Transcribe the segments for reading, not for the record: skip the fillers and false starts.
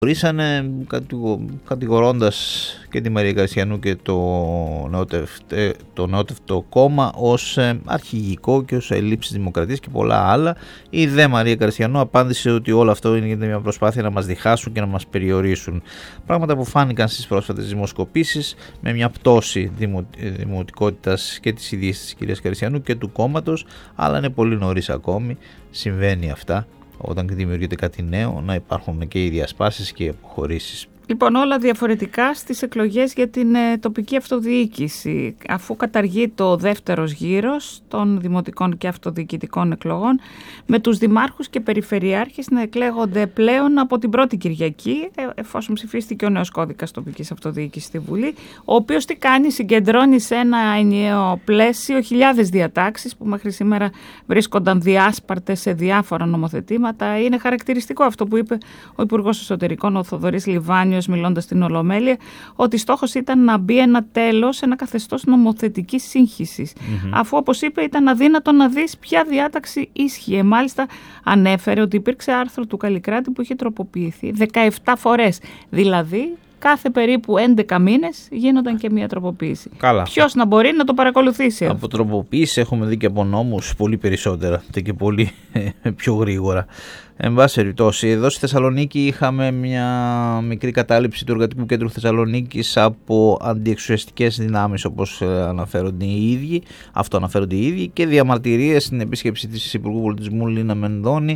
ορίσανε κατηγορώντας και τη Μαρία Γκαρσιανού και το Νεότευτο κόμμα ως αρχηγικό και ως ελλείψη δημοκρατίας και πολλά άλλα. Η δε Μαρία Γκαρσιανού απάντησε ότι όλο αυτό είναι μια προσπάθεια να μας διχάσουν και να μας περιορίσουν. Πράγματα που φάνηκαν στις πρόσφατες δημοσκοπήσεις, με μια πτώση δημοτικότητας και της ίδιας της κυρίας Γκαρσιανού και του κόμματος, αλλά είναι πολύ νωρίς ακόμη, συμβαίνει αυτά. Όταν δημιουργείται κάτι νέο, να υπάρχουν και οι διασπάσεις και οι αποχωρήσεις. Λοιπόν, όλα διαφορετικά στις εκλογές για την τοπική αυτοδιοίκηση. Αφού καταργεί ο δεύτερος γύρος των δημοτικών και αυτοδιοικητικών εκλογών, με τους δημάρχους και περιφερειάρχες να εκλέγονται πλέον από την πρώτη Κυριακή, εφόσον ψηφίστηκε ο νέος κώδικας τοπικής αυτοδιοίκησης στη Βουλή, ο οποίος τι κάνει, συγκεντρώνει σε ένα ενιαίο πλαίσιο χιλιάδες διατάξεις που μέχρι σήμερα βρίσκονταν διάσπαρτες σε διάφορα νομοθετήματα. Είναι χαρακτηριστικό αυτό που είπε ο Υπουργός Εσωτερικών, ο Θοδωρής Λιβάνιος, μιλώντας στην Ολομέλεια, ότι στόχος ήταν να μπει ένα τέλος, ένα καθεστώς νομοθετικής σύγχυσης. Αφού, όπως είπε, ήταν αδύνατο να δεις ποια διάταξη ίσχυε. Μάλιστα, ανέφερε ότι υπήρξε άρθρο του Καλλικράτη που είχε τροποποιηθεί 17 φορές. Δηλαδή, κάθε περίπου 11 μήνες γίνονταν και μια τροποποίηση. Ποιος να μπορεί να το παρακολουθήσει? Από τροποποίηση έχουμε δει και από νόμους πολύ περισσότερα και πολύ πιο γρήγορα. Εν πάση περιπτώσει, εδώ στη Θεσσαλονίκη είχαμε μια μικρή κατάληψη του Εργατικού Κέντρου Θεσσαλονίκης από αντιεξουσιαστικές δυνάμεις, όπως αναφέρονται οι ίδιοι, αυτό αναφέρονται οι ίδιοι, και διαμαρτυρίες στην επίσκεψη της Υπουργού Πολιτισμού Λίνα Μενδώνη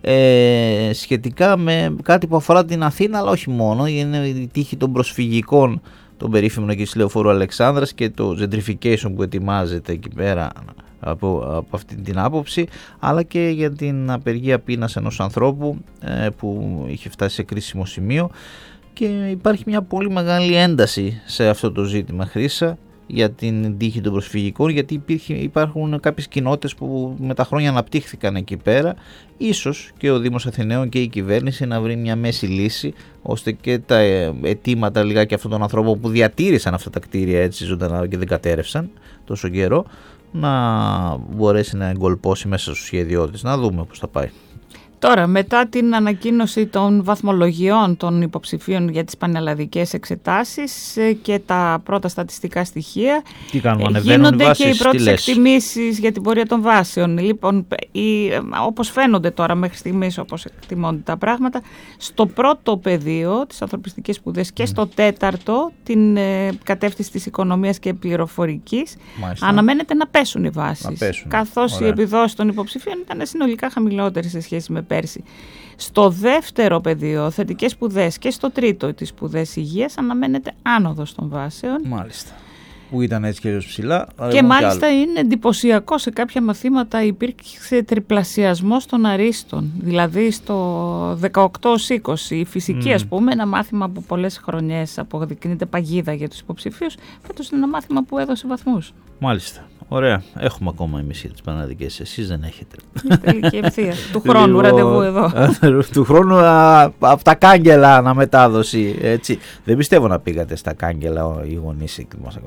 σχετικά με κάτι που αφορά την Αθήνα, αλλά όχι μόνο. Είναι η τύχη των προσφυγικών, των περίφημων εκεί στη Λεωφόρου Αλεξάνδρας, και το gentrification που ετοιμάζεται εκεί πέρα από αυτή την άποψη, αλλά και για την απεργία πείνας ενός ανθρώπου που είχε φτάσει σε κρίσιμο σημείο, και υπάρχει μια πολύ μεγάλη ένταση σε αυτό το ζήτημα, Χρύσα, για την τύχη των προσφυγικών, γιατί υπάρχουν κάποιες κοινότητες που με τα χρόνια αναπτύχθηκαν εκεί πέρα. Ίσως και ο Δήμος Αθηναίων και η κυβέρνηση να βρει μια μέση λύση, ώστε και τα αιτήματα λιγάκι αυτών των ανθρώπων που διατήρησαν αυτά τα κτίρια έτσι ζωντανά και δεν κατέρευσαν τόσο καιρό, να μπορέσει να εγκολπώσει μέσα στο σχέδιό της. Να δούμε πώς θα πάει. Τώρα, μετά την ανακοίνωση των βαθμολογιών των υποψηφίων για τις πανελλαδικές εξετάσεις και τα πρώτα στατιστικά στοιχεία, γίνονται και οι πρώτες εκτιμήσεις για την πορεία των βάσεων. Λοιπόν, όπως φαίνονται τώρα μέχρι στιγμής, όπως εκτιμώνται τα πράγματα, στο πρώτο πεδίο, τις ανθρωπιστικές σπουδές, και στο τέταρτο, την κατεύθυνση της οικονομίας και πληροφορικής, αναμένεται να πέσουν οι βάσεις. Καθώς οι επιδόσεις των υποψηφίων ήταν συνολικά χαμηλότερες σε σχέση με πέρσι. Στο δεύτερο πεδίο, θετικές σπουδές, και στο τρίτο, τις σπουδές υγείας, αναμένεται άνοδος των βάσεων. Μάλιστα. Που ήταν έτσι και ψηλά. Και μάλιστα είναι εντυπωσιακό, σε κάποια μαθήματα υπήρξε τριπλασιασμός των αρίστων. Δηλαδή στο 18-20, η φυσική, ας πούμε, ένα μάθημα που πολλές χρονιές αποδεικνύεται παγίδα για τους υποψηφίους, φέτος είναι ένα μάθημα που έδωσε βαθμούς. Μάλιστα. Ωραία. Έχουμε ακόμα εμείς για τις πανελλαδικές. Εσείς δεν έχετε. Τελική ευθεία. Του χρόνου ραντεβού εδώ. Του χρόνου από τα κάγκελα αναμετάδοση. Έτσι. Δεν πιστεύω να πήγατε στα κάγκελα οι γονείς.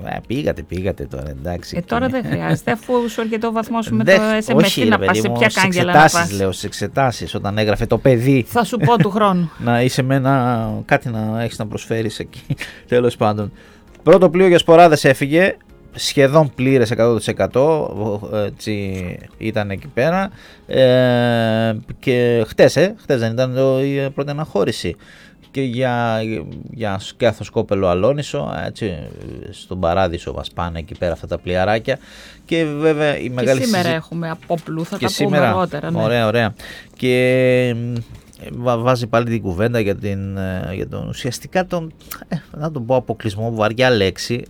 Πήγατε τώρα, εντάξει. Τώρα δεν χρειάζεται, αφού σου έρχεται ο βαθμός σου με το SMS. Τι να πας, σε ποια κάγκελα να πας? Λέω στις εξετάσεις, όταν έγραφε το παιδί. Θα σου πω του χρόνου. Να είσαι με κάτι να έχεις να προσφέρεις εκεί. Τέλος πάντων. Πρώτο πλοίο για σποράδες έφυγε. Σχεδόν πλήρες 100%, έτσι ήταν εκεί πέρα, και χτες δεν ήταν η πρώτη αναχώρηση, και για Σκιάθο-Σκόπελο Αλόνισο, έτσι, στον Παράδεισο βασπάνε εκεί πέρα αυτά τα πλοιαράκια, και βέβαια η μεγάλη σήμερα έχουμε απόπλου, θα τα πούμε αργότερα. Ναι. Ωραία. Και βάζει πάλι την κουβέντα για τον ουσιαστικά να τον πω αποκλεισμό, βαριά λέξη,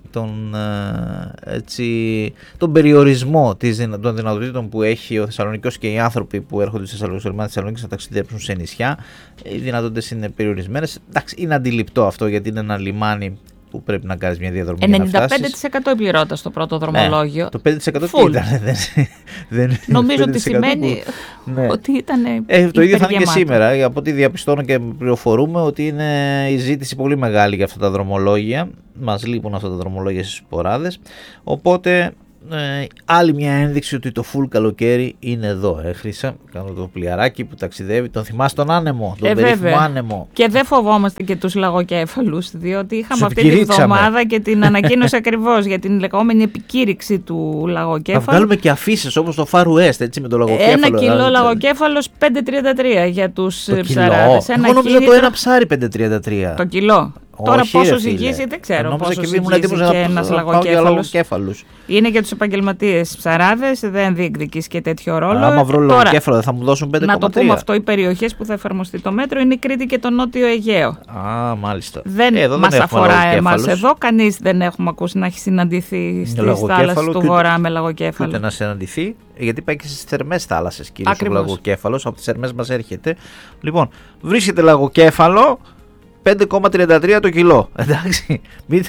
τον περιορισμό των δυνατοτήτων που έχει ο Θεσσαλονικός και οι άνθρωποι που έρχονται στη Θεσσαλονίκη να ταξιδέψουν σε νησιά. Οι δυνατότητες είναι περιορισμένες. Εντάξει, είναι αντιληπτό αυτό, γιατί είναι ένα λιμάνι που πρέπει να κάνεις μια διαδρομή 95% για να φτάσεις. 95% η πληρότητα στο πρώτο δρομολόγιο. Το 5% τι ήταν? Νομίζω ότι σημαίνει ότι ήταν το ίδιο θα είναι και σήμερα. Από ό,τι διαπιστώνω και πληροφορούμε, ότι είναι η ζήτηση πολύ μεγάλη για αυτά τα δρομολόγια. Μας λείπουν αυτά τα δρομολόγια στις σποράδες. Οπότε άλλη μια ένδειξη ότι το full καλοκαίρι είναι εδώ. Χρύσα, κάνω το πλοιαράκι που ταξιδεύει. Τον θυμάσαι τον άνεμο, τον περίφημο άνεμο. Και δεν φοβόμαστε και τους λαγοκέφαλους, διότι είχαμε αυτή την εβδομάδα και την ανακοίνωση ακριβώς για την λεγόμενη επικήρυξη του λαγοκέφαλου. Θα βγάλουμε και αφήσεις όπως το Far West, έτσι, με το λαγοκέφαλο. 1 κιλό λαγοκέφαλος 5,33 για τους ψαράδες. Εγώ νόμιζα το ένα ψάρι 5,33. Το κιλό. Τώρα πόσο ζυγίζει δεν ξέρω πόσο ζυγίζει και ένας λαγοκέφαλος. Είναι για τους επαγγελματίες ψαράδες, δεν διεκδικείς και τέτοιο ρόλο. Άμα βρω λαγοκέφαλο δεν θα μου δώσουν 5,3. Να το πούμε αυτό, οι περιοχές που θα εφαρμοστεί το μέτρο είναι η Κρήτη και το Νότιο Αιγαίο. Μάλιστα. Δεν μας αφορά εμάς εδώ, κανείς δεν έχουμε ακούσει να έχει συναντηθεί στις θάλασσες του Βορρά με λαγοκέφαλο. Ούτε να συναντηθεί, γιατί πάει και στις θερμές θάλασσες κυρίως ο λαγοκέφαλος, από τις θερμές μας έρχεται. Λοιπόν, βρίσκεται λαγοκέφαλο 5,33 το κιλό. Εντάξει.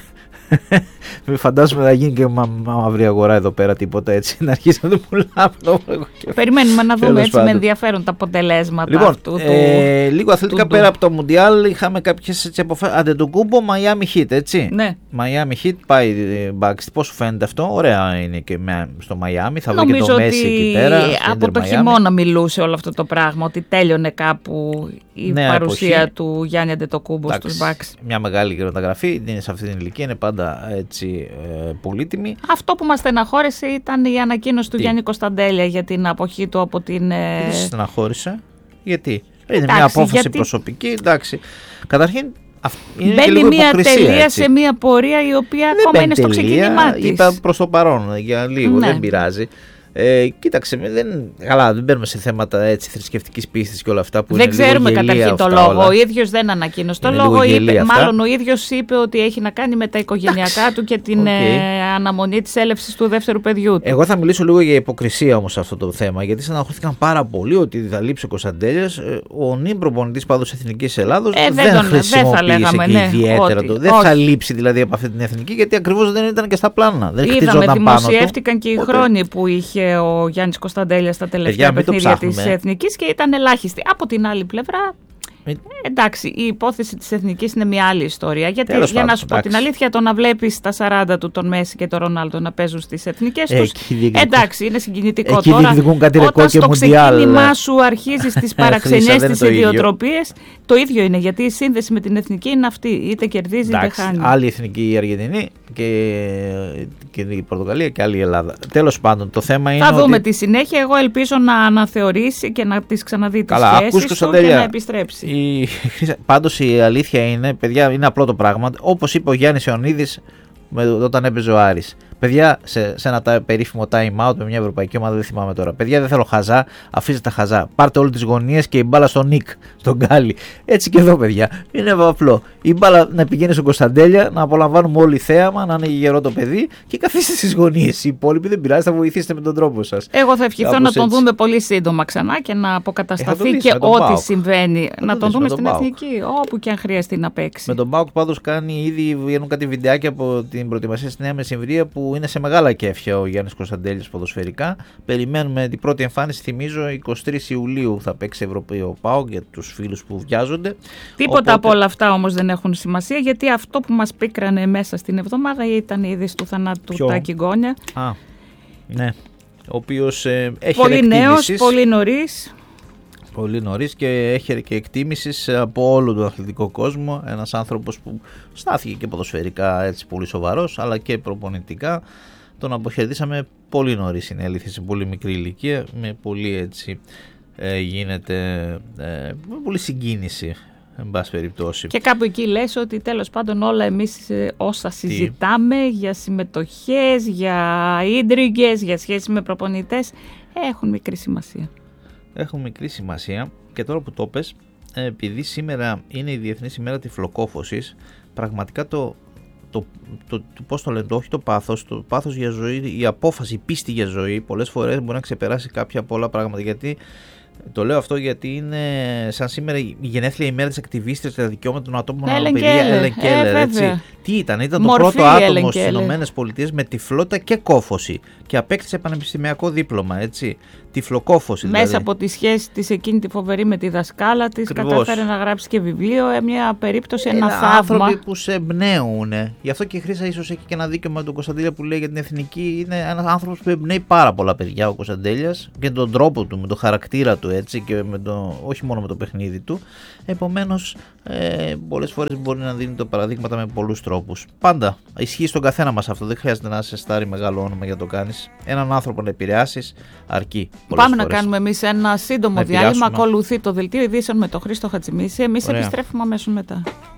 Μην φαντάζομαι να γίνει και μαύρη αγορά εδώ πέρα, τίποτα έτσι. Να αρχίσει να το πουλάμε. Περιμένουμε να δούμε έτσι με ενδιαφέρον τα αποτελέσματα. Λοιπόν, αυτού λίγο αθλητικά πέρα από το Μουντιάλ, είχαμε κάποιες αποφάσεις. Αντετοκούμπο, Miami Heat, έτσι. Ναι. Miami Heat πάει back. Πώς σου φαίνεται αυτό? Ωραία είναι και στο Miami. Θα βρει και το Messi εκεί πέρα. Από το χειμώνα μιλούσε όλο αυτό το πράγμα, ότι τέλειωνε κάπου η παρουσία του Γιάννη Αντετοκούμπο στους Bucks. Μια μεγάλη μεταγραφή, είναι σε αυτή την ηλικία, είναι πάντα έτσι πολύτιμη. Αυτό που μας στεναχώρησε ήταν η ανακοίνωση του Γιάννη Κωνσταντέλια για την αποχή του από την. Τι στεναχώρησε, γιατί? Είναι μια απόφαση προσωπική, εντάξει. Καταρχήν, μπαίνει μια τελεία σε μια πορεία η οποία ακόμα είναι στο ξεκίνημά της. Είπα προς το παρόν, για λίγο, δεν πειράζει. Κοίταξε, δεν μπαίνουμε σε θέματα θρησκευτικής πίστης και όλα αυτά που δεν είναι λίγο ξέρουμε γελία καταρχήν το λόγο. Ο ίδιος δεν ανακοίνωσε το λόγο. Μάλλον ο ίδιος είπε ότι έχει να κάνει με τα οικογενειακά του και την αναμονή της έλευσης του δεύτερου παιδιού του. Εγώ θα μιλήσω λίγο για υποκρισία όμως σε αυτό το θέμα, γιατί στεναχωρήθηκαν πάρα πολύ ότι θα λείψει ο Κωνσταντέλιας. Ο νυν προπονητής πάντως Εθνικής Ελλάδος δεν χρησιμοποίησε και ιδιαίτερα το. Δεν θα λείψει δηλαδή από αυτή την εθνική, γιατί ακριβώς δεν ήταν και στα πλάνα. Είδαμε, δημοσιεύτηκαν και οι χρόνοι που είχε ο Γιάννης Κωνσταντέλιας στα τελευταία παιχνίδια της Εθνικής και ήταν ελάχιστη. Από την άλλη πλευρά, εντάξει, η υπόθεση της Εθνικής είναι μια άλλη ιστορία. Γιατί για να σου πω την αλήθεια, το να βλέπεις τα 40 του τον Μέση και τον Ρονάλντο να παίζουν στις εθνικές τους, εντάξει, είναι συγκινητικό. Εκεί τώρα. Όταν στο ξεκίνημά σου αρχίζεις τις παραξενιές, τις ιδιοτροπίες, το ίδιο είναι. Γιατί η σύνδεση με την εθνική είναι αυτή. Είτε κερδίζει είτε χάνει. Άλλη εθνική η Αργεντινή και η Πορτογαλία και άλλη η Ελλάδα. Τέλος πάντων, το θέμα είναι. Θα δούμε τη συνέχεια. Εγώ ελπίζω να αναθεωρήσει και να τις ξαναδεί τις σχέσεις του και να επιστρέψει. Πάντως η αλήθεια είναι, παιδιά, είναι απλό το πράγμα. Όπως είπε ο Γιάννης Ιωνίδης όταν έπαιζε ο Άρης. Παιδιά, σε ένα περίφημο time out με μια ευρωπαϊκή ομάδα, δεν θυμάμαι τώρα. Παιδιά, δεν θέλω χαζά, αφήστε τα χαζά. Πάρτε όλες τις γωνίες και η μπάλα στον Νικ, στον Γκάλι. Έτσι και εδώ, παιδιά. Είναι απλό. Η μπάλα να πηγαίνει στον Κωνσταντέλια, να απολαμβάνουμε όλοι θέαμα, να είναι γερό το παιδί και καθίστε στις γωνίες. Οι υπόλοιποι δεν πειράζει, θα βοηθήσετε με τον τρόπο σας. Εγώ θα ευχηθώ να τον δούμε πολύ σύντομα ξανά και να αποκατασταθεί και ό,τι συμβαίνει. Να τον δούμε στην εθνική, όπου και αν χρειαστεί να παίξει. Με τον Μπάουκ πάντως ήδη βγαίνουν κάτι βιντεάκια από την προετοιμασία στη Νέα Μεσημβρία που είναι σε μεγάλα κέφια ο Γιάννης Κωνσταντέλης ποδοσφαιρικά. Περιμένουμε την πρώτη εμφάνιση, θυμίζω, 23 Ιουλίου θα παίξει Ευρωπαίο ΠΑΟΚ για τους φίλους που βιάζονται. Τίποτα από όλα αυτά όμως δεν έχουν σημασία, γιατί αυτό που μας πίκρανε μέσα στην εβδομάδα ήταν η είδηση του θανάτου του Τάκη Γκόνια. Ναι. Ο οποίος έχει πολύ νέος, πολύ νωρίς. Πολύ νωρίς και έχει και εκτίμησης από όλο τον αθλητικό κόσμο. Ένας άνθρωπος που στάθηκε και ποδοσφαιρικά έτσι πολύ σοβαρός, αλλά και προπονητικά. Τον αποχαιρετήσαμε πολύ νωρίς, είναι αλήθεια, σε πολύ μικρή ηλικία, με πολύ έτσι γίνεται με πολύ συγκίνηση, εν πάση περιπτώσει. Και κάπου εκεί λες ότι τέλος πάντων όλα εμείς όσα συζητάμε για συμμετοχές, για ίντριγκες, για σχέσεις με προπονητές, έχουν μικρή σημασία. Έχουν μικρή σημασία και τώρα που το πες, επειδή σήμερα είναι η Διεθνής ημέρα τυφλοκόφωσης, πραγματικά πώς το λένε, όχι το πάθος για ζωή, η απόφαση, η πίστη για ζωή, πολλές φορές μπορεί να ξεπεράσει κάποια από πολλά πράγματα. Γιατί το λέω αυτό, γιατί είναι σαν σήμερα η γενέθλια ημέρα της ακτιβίστριας για τα δικαιώματα των ατόμων με αναπηρία, Έλεν Κέλλερ. Τι ήταν το πρώτο άτομο στις ΗΠΑ με τυφλότητα και κόφωση και απέκτησε πανεπιστημιακό δίπλωμα, έτσι. τυφλοκόφωση. Μέσα δηλαδή. από τη σχέση της εκείνη τη φοβερή με τη δασκάλα της, κατάφερε να γράψει και βιβλίο, μια περίπτωση, ένα θαύμα. Άνθρωποι που σε εμπνέουν. Γι' αυτό και η Χρύσα ίσως έχει και ένα δίκιο με τον Κωνσταντέλια που λέει για την εθνική. Είναι ένας άνθρωπος που εμπνέει πάρα πολλά παιδιά ο Κωνσταντέλιας και τον τρόπο του, με τον χαρακτήρα του έτσι και όχι μόνο με το παιχνίδι του. Επομένως, πολλές φορές μπορεί να δίνει το παραδείγματα με πολλούς τρόπους. Πάντα ισχύει στον καθένα μας αυτό. Δεν χρειάζεται να σε στάρει μεγάλο όνομα για να το κάνεις. Έναν άνθρωπο να επηρεάσεις αρκεί. Πάμε να κάνουμε εμείς ένα σύντομο διάλειμμα. Ακολουθεί το δελτίο ειδήσεων με τον Χρήστο Χατζημίση. Εμείς επιστρέφουμε αμέσως μετά.